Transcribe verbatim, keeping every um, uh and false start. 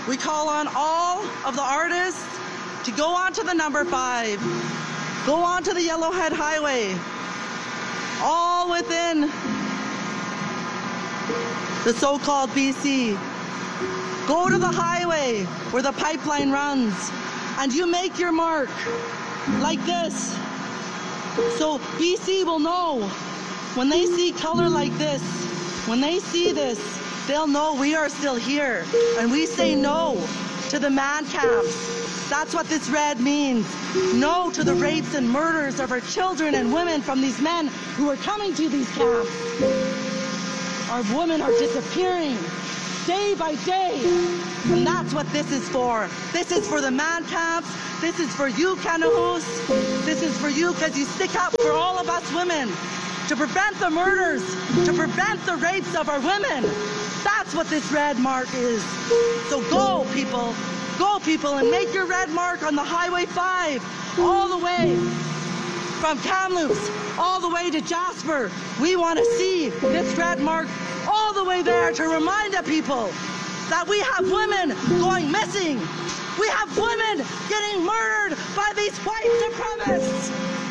We call on all of the artists to go on to the number five, go on to the Yellowhead Highway, all within the so-called B C. Go to the highway where the pipeline runs, and you make your mark like this. So B C will know when they see color like this, when they see this, they'll know we are still here, and we say no to the man camps. That's what this red means. No to the rapes and murders of our children and women from these men who are coming to these camps. Our women are disappearing day by day, and that's what this is for. This is for the man camps. This is for you, Kanahus. This is for you because you stick up for all of us women to prevent the murders, to prevent the rapes of our women. That's what this red mark is. So go, people. Go, people, and make your red mark on the Highway five, all the way from Kamloops, all the way to Jasper. We want to see this red mark all the way there to remind the people that we have women going missing. We have women getting murdered by these white supremacists.